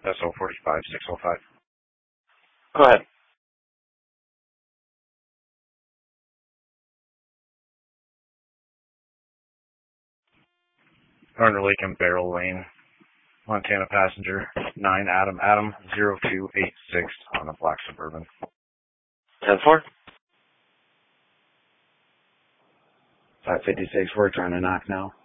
SO 45 605. Go ahead. Garner Lake and Barrel Lane, Montana passenger 9 Adam 0286 on a black Suburban. 10-4. 556, we're trying to knock now.